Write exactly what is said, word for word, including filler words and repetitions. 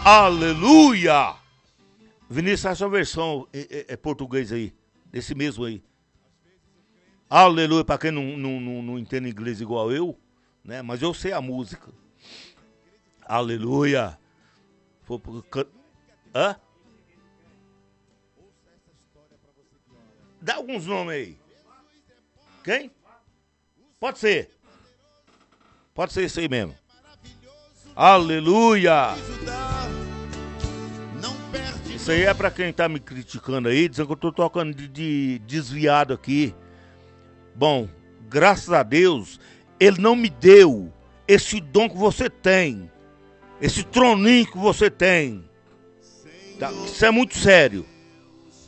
Aleluia! Vinícius, essa versão é, é, é português aí, desse mesmo aí. Aleluia, pra quem não, não, não, não entende inglês igual eu, né? Mas eu sei a música. Aleluia. Hã? Dá alguns nomes aí. Quem? Pode ser. Pode ser isso aí mesmo. Aleluia. Isso aí é pra quem tá me criticando aí, dizendo que eu tô tocando de, de desviado aqui. Bom, graças a Deus, Ele não me deu esse dom que você tem. Esse troninho que você tem. Tá? Isso é muito sério.